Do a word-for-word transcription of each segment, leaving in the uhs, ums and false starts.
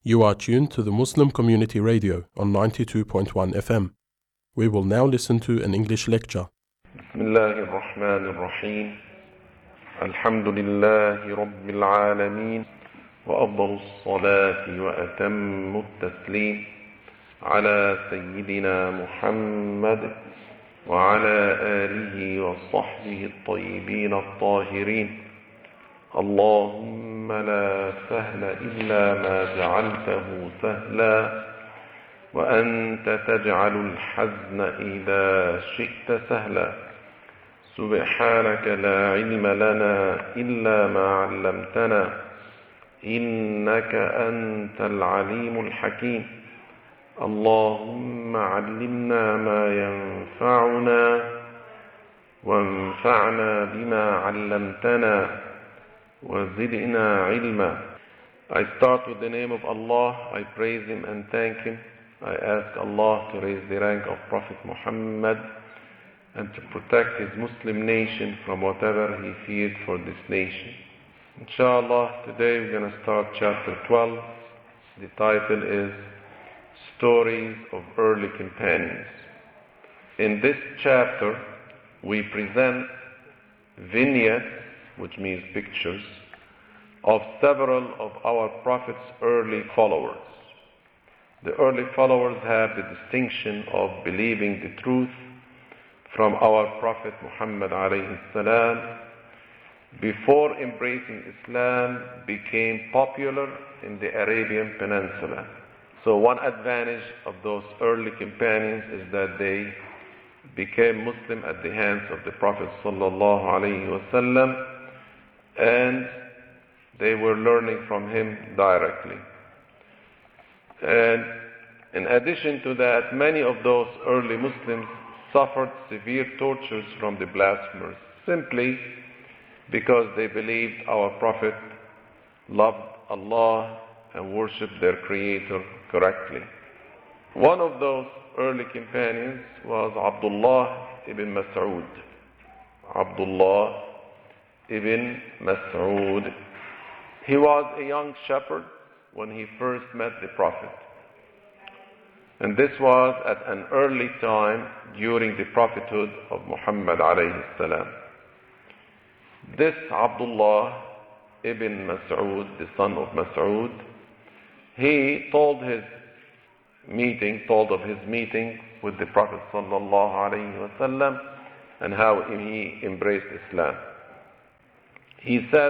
You are tuned to the Muslim Community Radio on ninety-two point one F M. We will now listen to an English lecture. بسم الله الرحمن الرحيم الحمد لله رب العالمين وأفضل الصلاة وأتم التسليم على سيدنا محمد وعلى آله وصحبه الطيبين الطاهرين. اللهم لا سهل إلا ما جعلته سهلا وأنت تجعل الحزن إذا شئت سهلا. سبحانك لا علم لنا إلا ما علمتنا إنك أنت العليم الحكيم. اللهم علمنا ما ينفعنا وانفعنا بما علمتنا وزدنا علما. I start with the name of Allah. I praise Him and thank Him. I ask Allah to raise the rank of Prophet Muhammad and to protect his Muslim nation from whatever he feared for this nation. Inshallah, today we're going to start chapter twelve. The title is Stories of Early Companions. In this chapter, we present vignettes, which means pictures, of several of our Prophet's early followers. The early followers have the distinction of believing the truth from our Prophet Muhammad alayhi salam before embracing Islam became popular in the Arabian Peninsula. So one advantage of those early companions is that they became Muslim at the hands of the Prophet sallallahu alayhi wasallam, and they were learning from him directly. And in addition to that, many of those early Muslims suffered severe tortures from the blasphemers simply because they believed our Prophet loved Allah and worshipped their Creator correctly. One of those early companions was Abdullah ibn Mas'ud. Abdullah ibn Mas'ud. He was a young shepherd when he first met the Prophet. And this was at an early time during the prophethood of Muhammad alayhi salam. This Abdullah ibn Mas'ud, the son of Mas'ud, he told his meeting, told of his meeting with the Prophet sallallahu alayhi wasallam and how he embraced Islam. He said,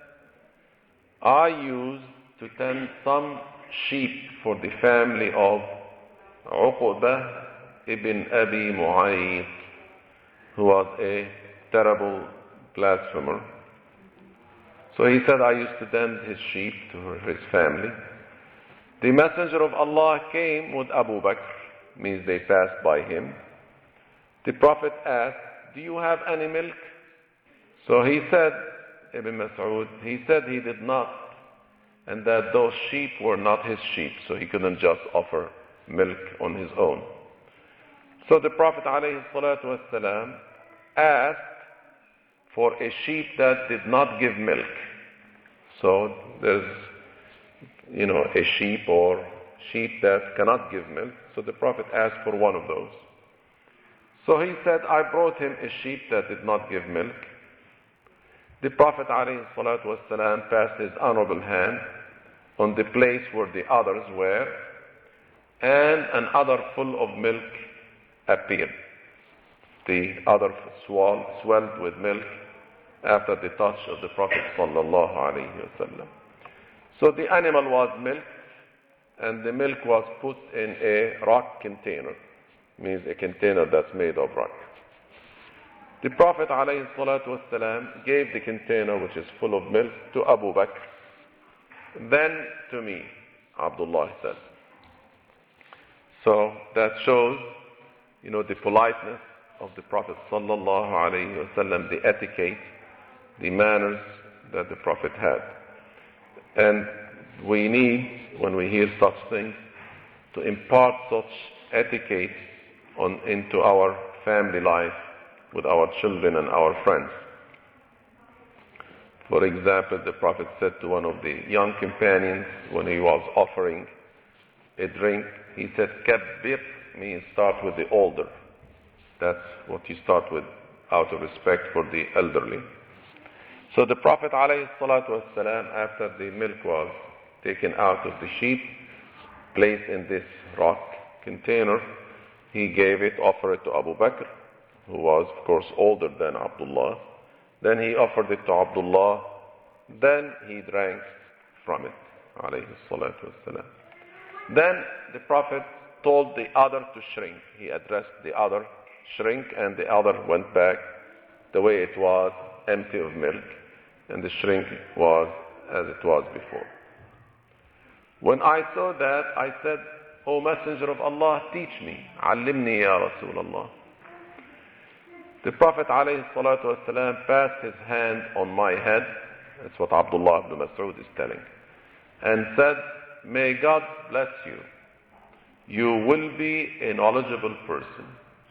I used to tend some sheep for the family of Uqbah ibn Abi Mu'ayth, who was a terrible blasphemer. So he said, I used to tend his sheep to his family. The messenger of Allah came with Abu Bakr, means they passed by him. The Prophet asked, do you have any milk? So he said, Ibn Mas'ud, he said he did not, and that those sheep were not his sheep, so he couldn't just offer milk on his own. So the Prophet ﷺ asked for a sheep that did not give milk. So there's, you know, a sheep or sheep that cannot give milk. So the Prophet asked for one of those. So he said, I brought him a sheep that did not give milk. The Prophet ﷺ passed his honorable hand on the place where the others were, and an udder full of milk appeared. The udder swell, swelled with milk after the touch of the Prophet sallallahu alaihi wasallam. So the animal was milked, and the milk was put in a rock container, means a container that's made of rock. The Prophet ﷺ gave the container, which is full of milk, to Abu Bakr. Then to me, Abdullah said. So that shows, you know, the politeness of the Prophet sallallahu alaihi wasallam, the etiquette, the manners that the Prophet had. And we need, when we hear such things, to impart such etiquette on into our family life with our children and our friends. For example, the Prophet said to one of the young companions when he was offering a drink, he said, Kabbir means start with the older. That's what you start with out of respect for the elderly. So the Prophet ﷺ, after the milk was taken out of the sheep, placed in this rock container, he gave it, offered it to Abu Bakr, who was, of course, older than Abdullah. Then he offered it to Abdullah. Then he drank from it, alayhi salatu wassalam. Then the Prophet told the other to shrink. He addressed the other, shrink, and the other went back the way it was, empty of milk, and the shrink was as it was before. When I saw that, I said, O Messenger of Allah, teach me. Allimni ya Rasulallah. The Prophet ﷺ passed his hand on my head, that's what Abdullah ibn Mas'ud is telling, and said, may God bless you. You will be a knowledgeable person.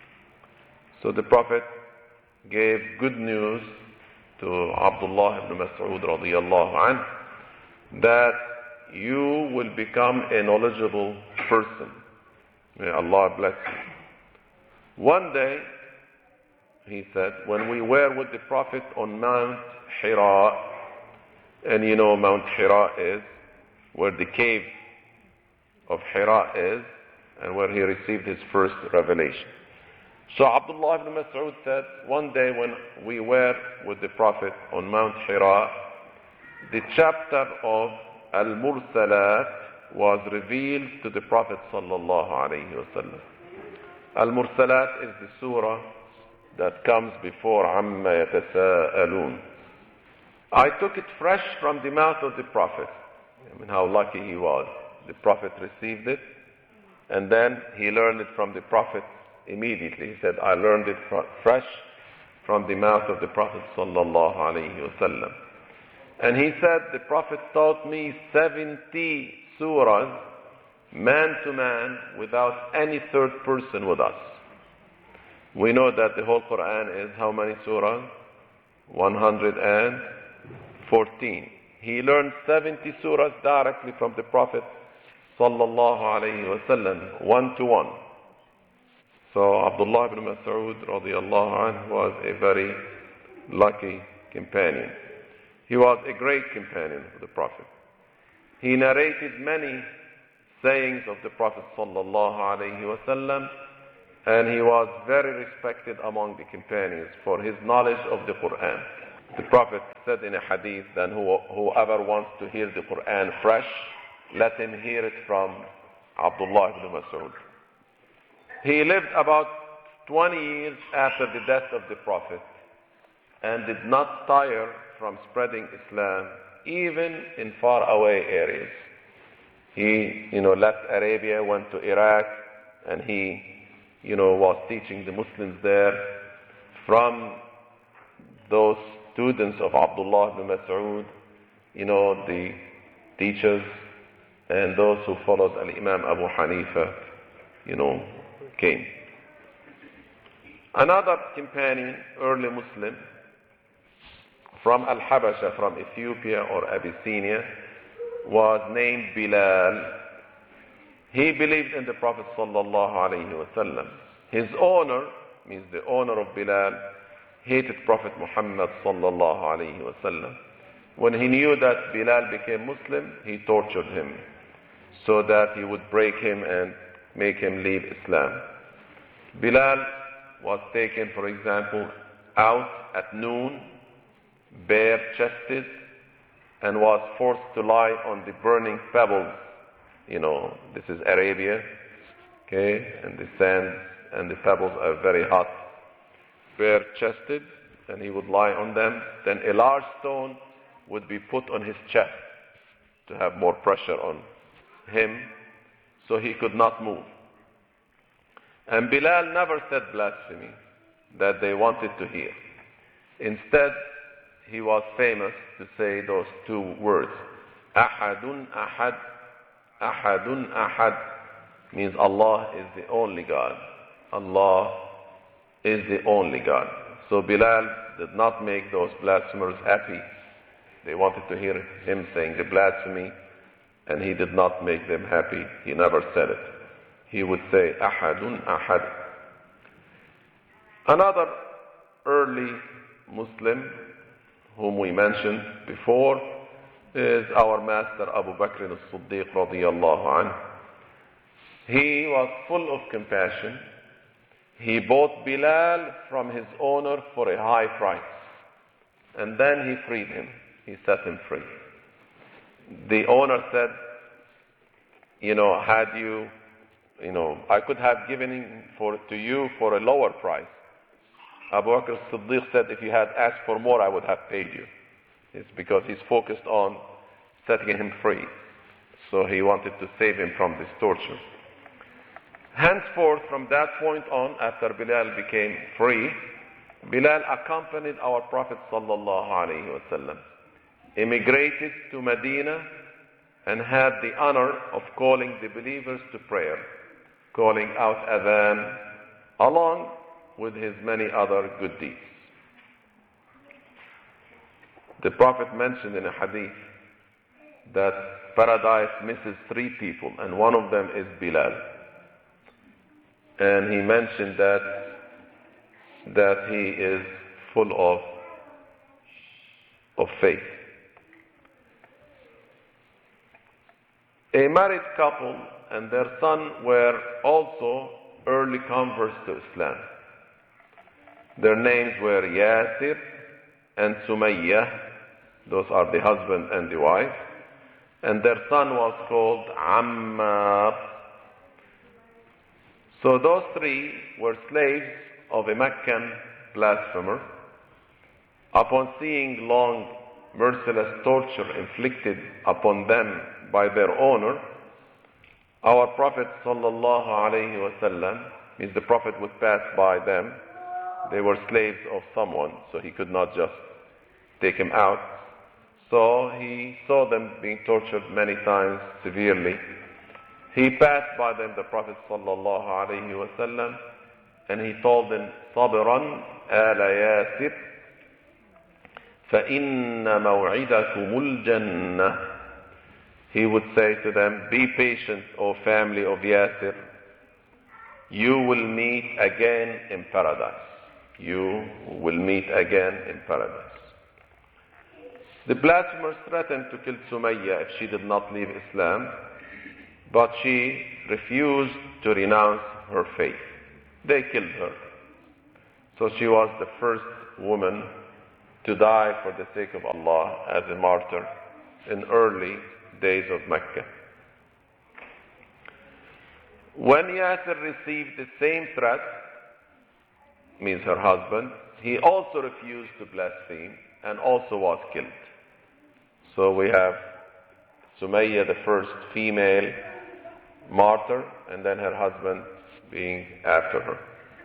So the Prophet gave good news to Abdullah ibn Mas'ud radiyallahu anhu that you will become a knowledgeable person. May Allah bless you. One day, he said, when we were with the Prophet on Mount Hira, and you know Mount Hira is where the cave of Hira is, and where he received his first revelation. So Abdullah ibn Mas'ud said, one day when we were with the Prophet on Mount Hira, the chapter of Al-Mursalat was revealed to the Prophet sallallahu alayhi wa sallam. Al-Mursalat is the surah that comes before Amma Yatasa'alun. I took it fresh from the mouth of the Prophet. I mean, how lucky he was. The Prophet received it, and then he learned it from the Prophet immediately. He said, I learned it fresh from the mouth of the Prophet sallallahu alayhi wa sallam. And he said, the Prophet taught me seventy surahs, man to man, without any third person with us. We know that the whole Quran is how many surahs? one hundred fourteen. He learned seventy surahs directly from the Prophet sallallahu alayhi wa sallam, one to one. So Abdullah ibn Mas'ud radiyallahu anhu was a very lucky companion. He was a great companion of the Prophet. He narrated many sayings of the Prophet sallallahu alayhi wa sallam, and he was very respected among the companions for his knowledge of the Quran. The Prophet said in a hadith that whoever wants to hear the Quran fresh, let him hear it from Abdullah ibn Mas'ud. He lived about twenty years after the death of the Prophet and did not tire from spreading Islam even in faraway areas. He, you know, left Arabia, went to Iraq, and he, you know, was teaching the Muslims there. From those students of Abdullah ibn Mas'ud, you know, the teachers and those who followed Al-Imam Abu Hanifa, you know, came. Another companion, early Muslim, from Al-Habasha, from Ethiopia or Abyssinia, was named Bilal. He believed in the Prophet sallallahu alayhi wa sallam. His owner, means the owner of Bilal, hated Prophet Muhammad sallallahu alayhi wa sallam. When he knew that Bilal became Muslim, he tortured him so that he would break him and make him leave Islam. Bilal was taken, for example, out at noon, bare-chested, and was forced to lie on the burning pebbles. You know, this is Arabia, okay, and the sand and the pebbles are very hot. Bare-chested, and he would lie on them. Then a large stone would be put on his chest to have more pressure on him, so he could not move. And Bilal never said blasphemy that they wanted to hear. Instead, he was famous to say those two words, Ahadun Ahad. Ahadun Ahad means Allah is the only God. Allah is the only God. So Bilal did not make those blasphemers happy. They wanted to hear him saying the blasphemy, and he did not make them happy. He never said it. He would say, Ahadun Ahad. Another early Muslim whom we mentioned before is our master Abu Bakr as-Siddiq radiyallahu anhu. He was full of compassion. He bought Bilal from his owner for a high price, and then he freed him. He set him free. The owner said, you know, had you, you know, I could have given him for, to you for a lower price. Abu Bakr as-Siddiq said, if you had asked for more, I would have paid you. It's because he's focused on setting him free. So he wanted to save him from this torture. Henceforth, from that point on, after Bilal became free, Bilal accompanied our Prophet sallallahu alaihi wasallam, immigrated to Medina, and had the honor of calling the believers to prayer, calling out adhan, along with his many other good deeds. The Prophet mentioned in a hadith that paradise misses three people, and one of them is Bilal. And he mentioned that that he is full of of faith. A married couple and their son were also early converts to Islam. Their names were Yasir and Sumayyah. Those are the husband and the wife. And their son was called Ammar. So those three were slaves of a Meccan blasphemer. Upon seeing long, merciless torture inflicted upon them by their owner, our Prophet sallallahu alaihi wasallam, means the Prophet would pass by them. They were slaves of someone, so he could not just take him out. So he saw them being tortured many times severely. He passed by them, the Prophet sallallahu alaihi wasallam, and he told them, "Sabran ala Yasir, fa inna maw'idakumul jannah." He would say to them, "Be patient, O family of Yasir. You will meet again in paradise. You will meet again in paradise." The blasphemers threatened to kill Sumayyah if she did not leave Islam, but she refused to renounce her faith. They killed her. So she was the first woman to die for the sake of Allah as a martyr in early days of Mecca. When Yasir received the same threat, means her husband, he also refused to blaspheme and also was killed. So we have Sumayyah, the first female martyr, and then her husband being after her.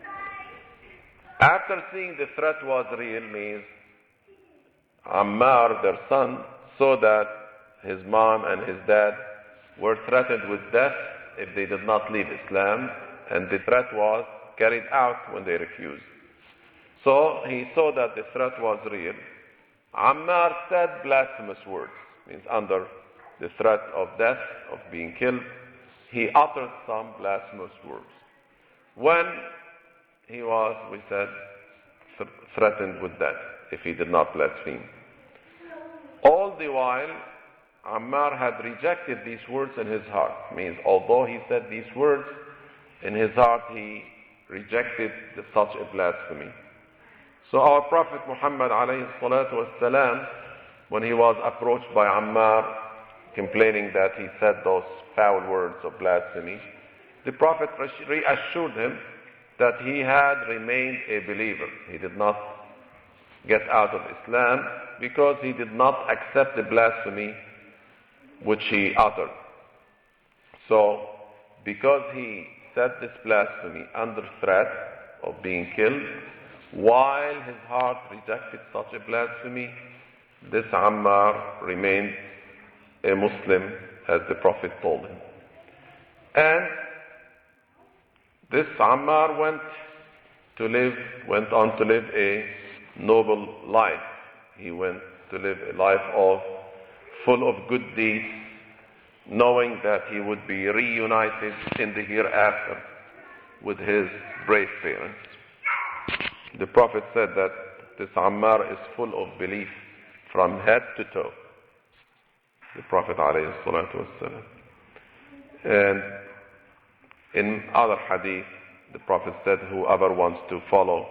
After seeing the threat was real, means Ammar, their son, saw that his mom and his dad were threatened with death if they did not leave Islam, and the threat was carried out when they refused. So he saw that the threat was real. Ammar said blasphemous words, means under the threat of death, of being killed, he uttered some blasphemous words. When he was, we said, th- threatened with death if he did not blaspheme. All the while, Ammar had rejected these words in his heart. Means although he said these words, in his heart he rejected the, such a blasphemy. So our Prophet Muhammad alayhi salatu wasalam, when he was approached by Ammar, complaining that he said those foul words of blasphemy, the Prophet reassured him that he had remained a believer. He did not get out of Islam because he did not accept the blasphemy which he uttered. So, because he said this blasphemy under threat of being killed, while his heart rejected such a blasphemy, this Ammar remained a Muslim as the Prophet told him. And this Ammar went to live, went on to live a noble life. He went to live a life of full of good deeds, knowing that he would be reunited in the hereafter with his brave parents. The Prophet said that this Ammar is full of belief from head to toe. The Prophet alayhi salatu wassalam. And in other hadith, the Prophet said, whoever wants to follow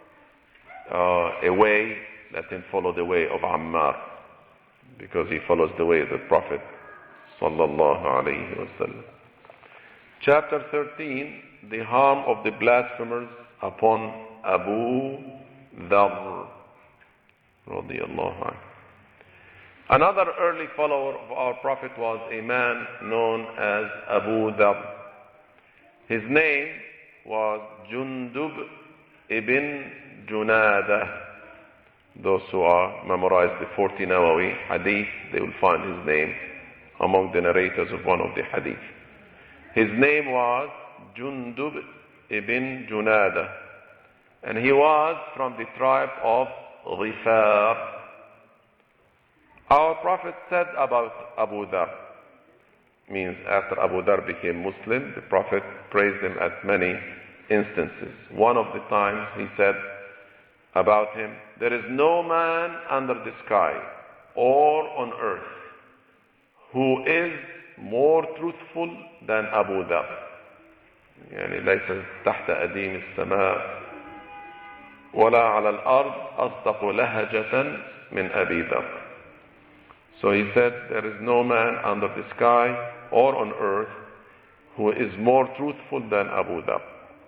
uh, a way, let him follow the way of Ammar, because he follows the way of the Prophet sallallahu alayhi wasallam. Chapter thirteen, the harm of the blasphemers upon Abu Dharr radiyallahu anhu. Another early follower of our Prophet was a man known as Abu Dharr. His name was Jundub ibn Junada. Those who are memorized the forty Nawawi hadith, they will find his name among the narrators of one of the hadith. His name was Jundub ibn Junada, and he was from the tribe of Ghifar. Our Prophet said about Abu Dharr, means after Abu Dharr became Muslim, the Prophet praised him at many instances. One of the times he said about him, there is no man under the sky or on earth who is more truthful than Abu Dharr. يعني ليس تحت أديم السماء ولا على الأرض أصدق لهجة من أبي ذر. So he said, there is no man under the sky or on earth who is more truthful than Abu Dharr.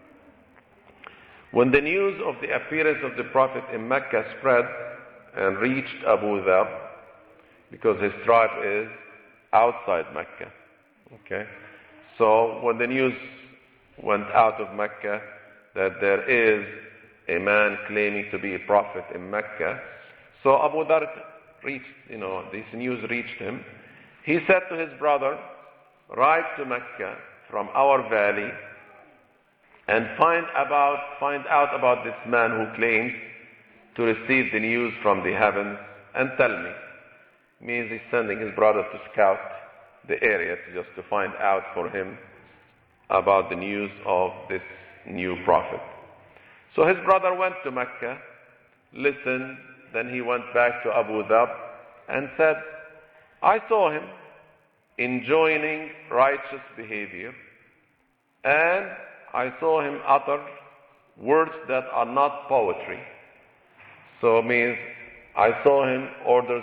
When the news of the appearance of the Prophet in Mecca spread and reached Abu Dharr, because his tribe is outside Mecca, okay? So when the news went out of Mecca that there is a man claiming to be a prophet in Mecca, so Abu Dharr reached, you know, this news reached him. He said to his brother, ride to Mecca from our valley and find about, find out about this man who claims to receive the news from the heavens and tell me. Means he's sending his brother to scout the area to just to find out for him about the news of this new prophet. So his brother went to Mecca, listened, then he went back to Abu Dharr and said, I saw him enjoining righteous behavior, and I saw him utter words that are not poetry. So it means I saw him order